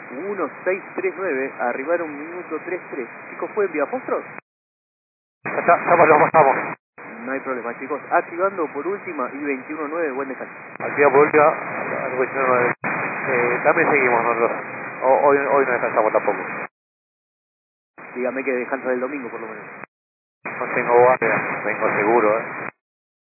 1639, arribar 1 minuto 33. Chicos, ¿fue vía Fostros? Lo pasamos. No hay problema, chicos. Activando por última y 21.9, buen descanso. Activa por última, al 29. También seguimos nosotros. Hoy no descansamos tampoco. Dígame que descansa del domingo, por lo menos. No tengo guardia, vengo seguro,